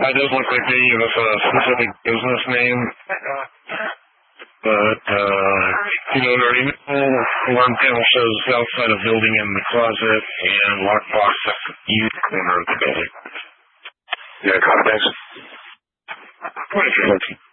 It doesn't look like they give us a specific business name. But, our email alarm panel shows outside of building in the closet and lockbox at the east corner of the building. Yeah, thanks. What if you're looking?